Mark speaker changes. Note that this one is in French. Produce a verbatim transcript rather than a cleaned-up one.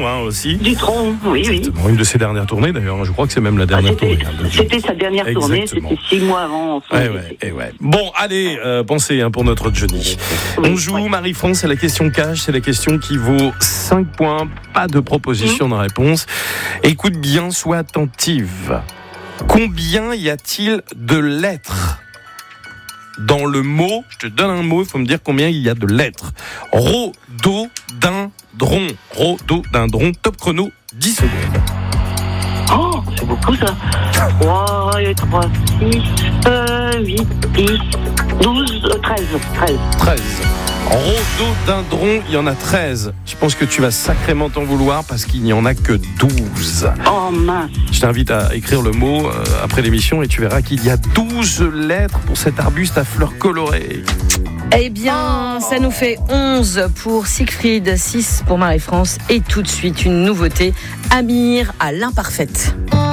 Speaker 1: tronc hein, aussi.
Speaker 2: Du tronc, oui, oui.
Speaker 1: Exactement. Une de ses dernières tournées d'ailleurs. Je crois que c'est même la dernière
Speaker 2: ah, c'était,
Speaker 1: tournée. Hein,
Speaker 2: c'était sa dernière tournée,
Speaker 1: Exactement.
Speaker 2: c'était six mois avant.
Speaker 1: Ouais, ouais, et ouais. Bon, allez, euh, pensez hein, pour notre Johnny. Oui, on joue, oui. Marie-France, c'est la question cash, c'est la question qui vaut cinq points. Pas de proposition mmh. de réponse. Écoute bien, sois attentive. Combien y a-t-il de lettres dans le mot? Je te donne un mot, il faut me dire combien il y a de lettres. Rhododendron. Rhododendron. Top chrono, dix secondes.
Speaker 2: Oh, c'est beaucoup ça. trois, trois, six, huit, dix, douze, treize. treize.
Speaker 1: treize. Rhododendron, il y en a treize. Je pense que tu vas sacrément t'en vouloir parce qu'il n'y en a que douze.
Speaker 2: Oh mince.
Speaker 1: Je t'invite à écrire le mot euh, après l'émission et tu verras qu'il y a douze lettres pour cet arbuste à fleurs colorées.
Speaker 3: Eh bien, ça nous fait onze pour Siegfried, six pour Marie-France et tout de suite une nouveauté, Amir à l'imparfaite.